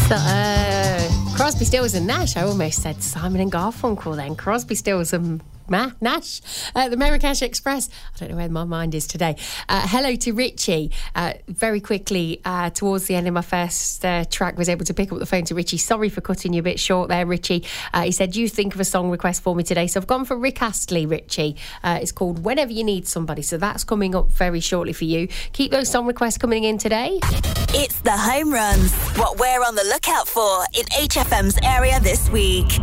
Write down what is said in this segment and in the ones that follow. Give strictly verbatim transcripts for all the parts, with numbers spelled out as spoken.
So, uh, Crosby, Stills and Nash. I almost said Simon and Garfunkel then. Crosby, Stills and Ma- Nash. Uh, the Marrakesh Express. I don't know where my mind is today. Uh, hello to Richie. Uh, very quickly, uh, towards the end of my first uh, track, was able to pick up the phone to Richie. Sorry for cutting you a bit short there, Richie. Uh, he said, you think of a song request for me today. So I've gone for Rick Astley, Richie. Uh, it's called Whenever You Need Somebody. So that's coming up very shortly for you. Keep those song requests coming in today. It's the home runs. What we're on the lookout for in H F M's area this week.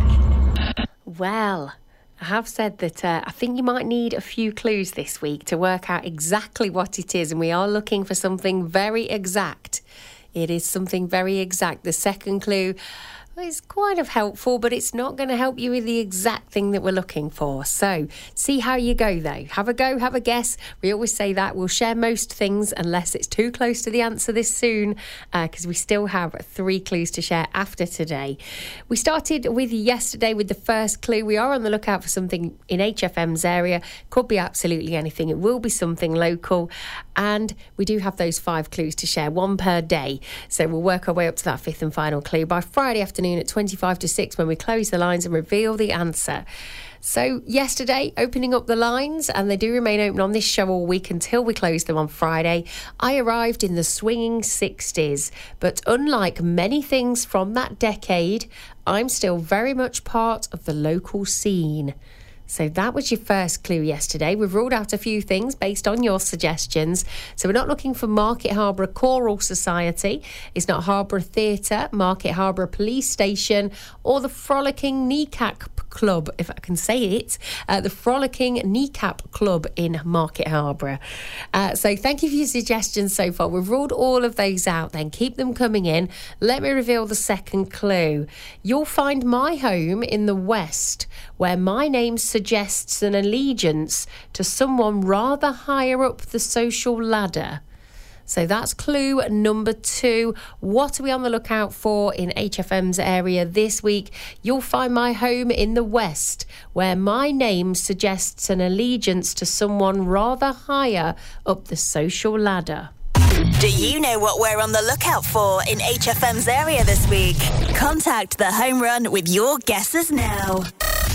Well, I have said that uh, I think you might need a few clues this week to work out exactly what it is, and we are looking for something very exact. It is something very exact. The second clue is quite of helpful, but it's not going to help you with the exact thing that we're looking for. So see how you go, though. Have a go, have a guess. We always say that. We'll share most things unless it's too close to the answer this soon, because uh, we still have three clues to share after today. We started with yesterday with the first clue. We are on the lookout for something in H F M's area. Could be absolutely anything. It will be something local. And we do have those five clues to share, one per day. So we'll work our way up to that fifth and final clue by Friday afternoon at twenty-five to six when we close the lines and reveal the answer. So yesterday, opening up the lines, and they do remain open on this show all week until we close them on Friday, I arrived in the swinging sixties. But unlike many things from that decade, I'm still very much part of the local scene. So that was your first clue yesterday. We've ruled out a few things based on your suggestions. So we're not looking for Market Harborough Choral Society. It's not Harborough Theatre, Market Harborough Police Station, or the Frolicking Kneecap Club, if I can say it, uh, the Frolicking Kneecap Club in Market Harborough. Uh, so thank you for your suggestions so far. We've ruled all of those out then. Keep them coming in. Let me reveal the second clue. You'll find my home in the West, where my name suggests an allegiance to someone rather higher up the social ladder. So that's clue number two. What are we on the lookout for in H F M's area this week? You'll find my home in the West, where my name suggests an allegiance to someone rather higher up the social ladder. Do you know what we're on the lookout for in H F M's area this week? Contact the Home Run with your guesses now.